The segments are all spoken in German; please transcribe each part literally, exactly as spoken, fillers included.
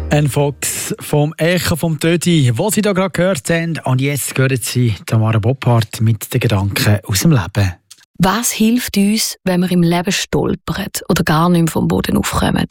Ein Fox vom Echo vom Tödi, was Sie da gerade gehört haben. Und jetzt hören Sie Tamara Boppard mit den Gedanken aus dem Leben. Was hilft uns, wenn wir im Leben stolpern oder gar nicht mehr vom Boden aufkommen?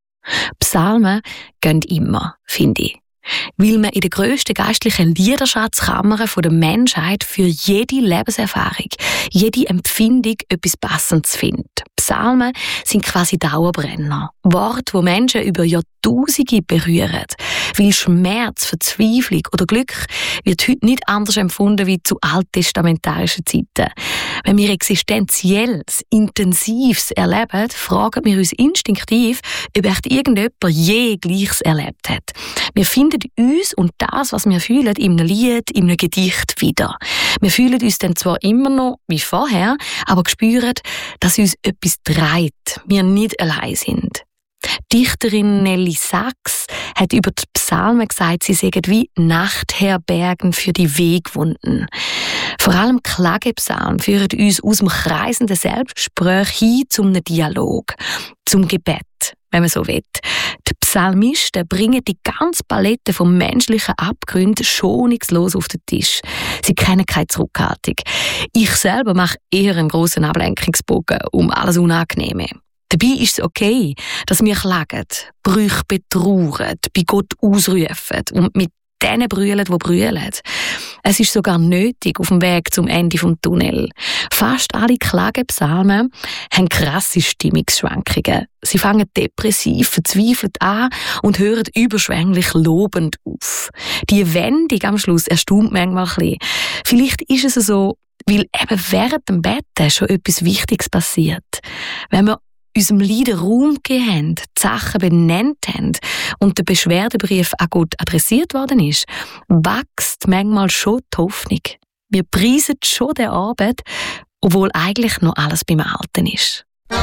Psalmen gehen immer, finde ich. Weil man in der grössten geistlichen Liederschatzkammer der Menschheit für jede Lebenserfahrung, jede Empfindung etwas Passendes findet. Psalmen sind quasi Dauerbrenner. Worte, die Menschen über Jahrtausende berühren. Weil Schmerz, Verzweiflung oder Glück wird heute nicht anders empfunden wie zu alttestamentarischen Zeiten. Wenn wir Existenzielles, Intensives erleben, fragen wir uns instinktiv, ob echt irgendjemand je Gleiches erlebt hat. Wir finden uns und das, was wir fühlen, in einem Lied, in einem Gedicht wieder. Wir fühlen uns dann zwar immer noch wie vorher, aber spüren, dass uns etwas treibt, wir nicht allein sind. Dichterin Nelly Sachs hat über die Psalmen gesagt, sie seien wie Nachtherbergen für die Wegwunden. Vor allem Klagepsalmen führen uns aus dem kreisenden Selbstgespräch hin zum Dialog, zum Gebet, wenn man so will. Die Psalmisten bringen die ganze Palette vom menschlichen Abgrund schonungslos auf den Tisch. Sie kennen keine Zurückhaltung. Ich selber mache eher einen grossen Ablenkungsbogen um alles Unangenehme. Dabei ist es okay, dass wir klagen, Brüche betrauern, bei Gott ausrufen und mit denen brüllen, die brüllen. Es ist sogar nötig auf dem Weg zum Ende des Tunnels. Fast alle Klagepsalmen haben krasse Stimmungsschwankungen. Sie fangen depressiv, verzweifelt an und hören überschwänglich lobend auf. Die Wendung am Schluss erstaunt manchmal ein bisschen. Vielleicht ist es so, weil eben während dem Betten schon etwas Wichtiges passiert. Wenn wir unserem Leiden Raum gegeben haben, die Sachen benannt haben und der Beschwerdebrief an Gott adressiert worden ist, wächst manchmal schon die Hoffnung. Wir preisen schon der Arbeit, obwohl eigentlich noch alles beim Alten ist.